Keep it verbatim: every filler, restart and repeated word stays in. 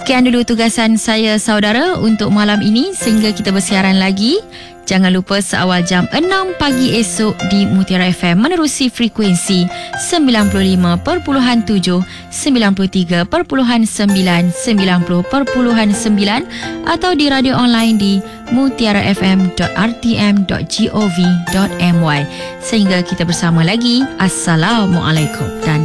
Sekian dulu tugasan saya saudara untuk malam ini. Sehingga kita bersiaran lagi, jangan lupa seawal jam enam pagi esok di Mutiara F M menerusi frekuensi sembilan puluh lima perpuluhan tujuh, sembilan puluh tiga perpuluhan sembilan, sembilan puluh perpuluhan sembilan atau di radio online di mutiara f m dot r t m dot gov dot m y. Sehingga kita bersama lagi. Assalamualaikum dan